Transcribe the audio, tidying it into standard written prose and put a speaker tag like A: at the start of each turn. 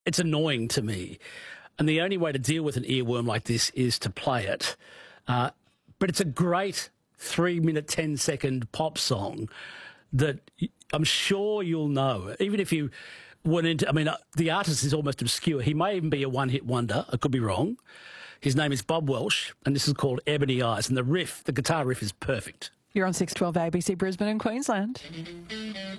A: it's annoying to me. And the only way to deal with an earworm like this is to play it. But it's a great 3-minute, 10-second pop song that I'm sure you'll know. Even if you went into... I mean, the artist is almost obscure. He may even be a one-hit wonder. I could be wrong. His name is Bob Welsh, and this is called Ebony Eyes. And the guitar riff is perfect.
B: You're on 612 ABC Brisbane and Queensland.